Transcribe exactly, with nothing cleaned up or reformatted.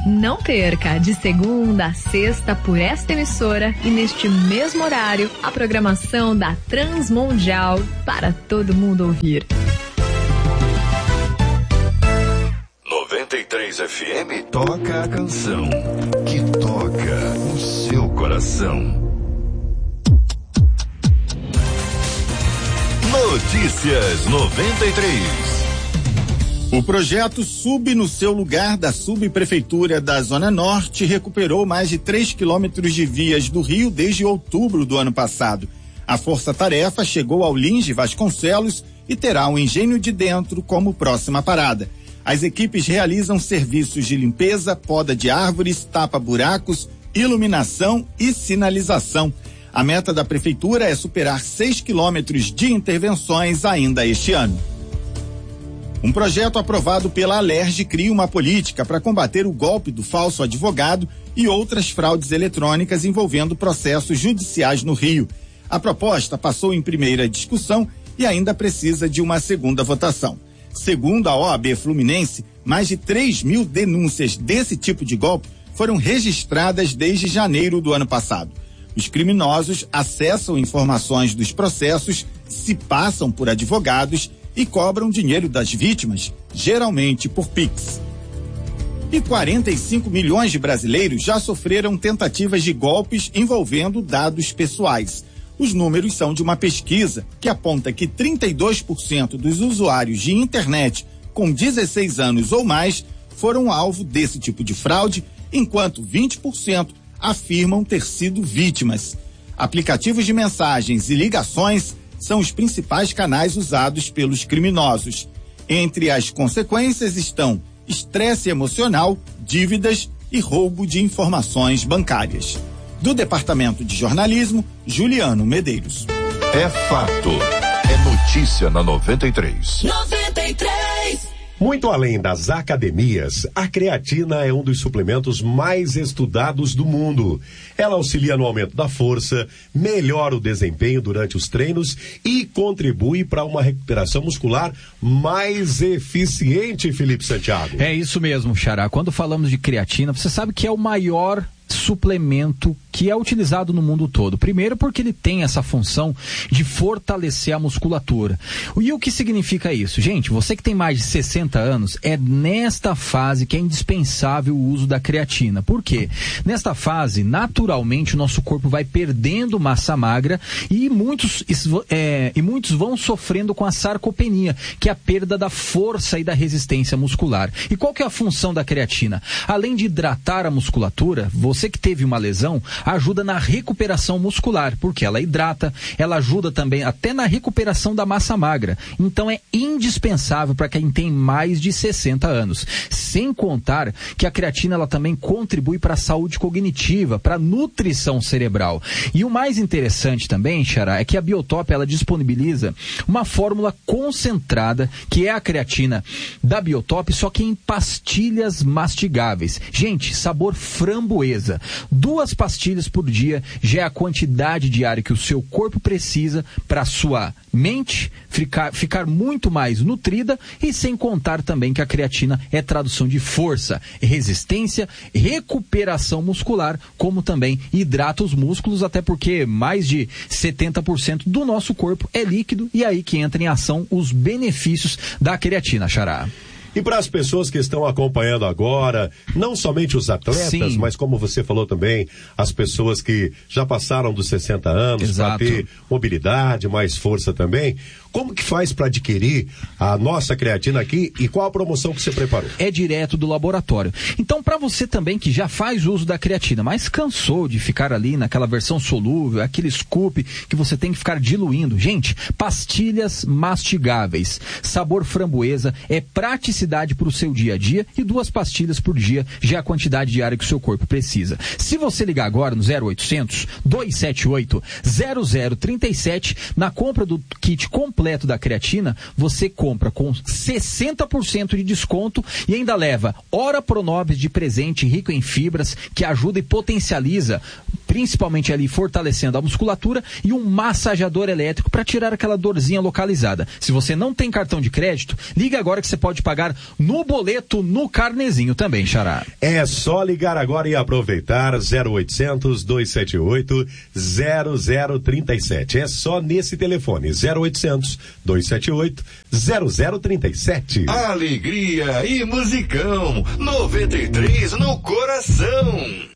Não perca, de segunda a sexta por esta emissora e neste mesmo horário, a programação da Transmundial para todo mundo ouvir. noventa e três F M toca a canção que toca o seu coração. Notícias noventa e três. O projeto Sub no seu lugar da Subprefeitura da Zona Norte recuperou mais de três quilômetros de vias do Rio desde outubro do ano passado. A força-tarefa chegou ao Lins de Vasconcelos e terá o Engenho de Dentro como próxima parada. As equipes realizam serviços de limpeza, poda de árvores, tapa-buracos, iluminação e sinalização. A meta da prefeitura é superar seis quilômetros de intervenções ainda este ano. Um projeto aprovado pela Alerj cria uma política para combater o golpe do falso advogado e outras fraudes eletrônicas envolvendo processos judiciais no Rio. A proposta passou em primeira discussão e ainda precisa de uma segunda votação. Segundo a O A B Fluminense, mais de três mil denúncias desse tipo de golpe foram registradas desde janeiro do ano passado. Os criminosos acessam informações dos processos, se passam por advogados e cobram dinheiro das vítimas, geralmente por Pix. E quarenta e cinco milhões de brasileiros já sofreram tentativas de golpes envolvendo dados pessoais. Os números são de uma pesquisa que aponta que trinta e dois por cento dos usuários de internet com dezesseis anos ou mais foram alvo desse tipo de fraude, enquanto vinte por cento afirmam ter sido vítimas. Aplicativos de mensagens e ligações são os principais canais usados pelos criminosos. Entre as consequências estão estresse emocional, dívidas e roubo de informações bancárias. Do Departamento de Jornalismo, Juliano Medeiros. É fato. É notícia na noventa e três. noventa e três. Muito além das academias, a creatina é um dos suplementos mais estudados do mundo. Ela auxilia no aumento da força, melhora o desempenho durante os treinos e contribui para uma recuperação muscular mais eficiente, Felipe Santiago. É isso mesmo, Xará. Quando falamos de creatina, você sabe que é o maior suplemento que é utilizado no mundo todo. Primeiro porque ele tem essa função de fortalecer a musculatura. E o que significa isso? Gente, você que tem mais de sessenta anos, é nesta fase que é indispensável o uso da creatina. Por quê? Nesta fase, naturalmente, o nosso corpo vai perdendo massa magra e muitos, é, e muitos vão sofrendo com a sarcopenia, que é a perda da força e da resistência muscular. E qual que é a função da creatina? Além de hidratar a musculatura, você que teve uma lesão, ajuda na recuperação muscular, porque ela hidrata, ela ajuda também até na recuperação da massa magra. Então é indispensável para quem tem mais de sessenta anos. Sem contar que a creatina ela também contribui para a saúde cognitiva, para a nutrição cerebral. E o mais interessante também, Xará, é que a Biotop ela disponibiliza uma fórmula concentrada, que é a creatina da Biotop, só que em pastilhas mastigáveis. Gente, sabor framboesa. Duas pastilhas por dia já é a quantidade diária que o seu corpo precisa para a sua mente ficar, ficar muito mais nutrida, e sem contar também que a creatina é tradução de força, resistência, recuperação muscular, como também hidrata os músculos, até porque mais de setenta por cento do nosso corpo é líquido, e aí que entra em ação os benefícios da creatina, Xará. E para as pessoas que estão acompanhando agora, não somente os atletas, Sim. mas como você falou também, as pessoas que já passaram dos sessenta anos para ter mobilidade, mais força também, como que faz para adquirir a nossa creatina aqui e qual a promoção que você preparou? É direto do laboratório. Então, para você também que já faz uso da creatina, mas cansou de ficar ali naquela versão solúvel, aquele scoop que você tem que ficar diluindo, gente, pastilhas mastigáveis, sabor framboesa, é praticidade para o seu dia a dia, e duas pastilhas por dia já é a quantidade diária que o seu corpo precisa. Se você ligar agora no zero oitocentos, dois sete oito, zero zero três sete, na compra do kit completo da creatina, você compra com sessenta por cento de desconto e ainda leva Ora Pronobis de presente rico em fibras, que ajuda e potencializa principalmente ali fortalecendo a musculatura, e um massageador elétrico para tirar aquela dorzinha localizada. Se você não tem cartão de crédito, liga agora que você pode pagar no boleto, no carnezinho também, Xará. É só ligar agora e aproveitar zero oitocentos, dois sete oito, zero zero três sete. É só nesse telefone, zero oitocentos, dois sete oito, zero zero três sete. Alegria e musicão, noventa e três no coração.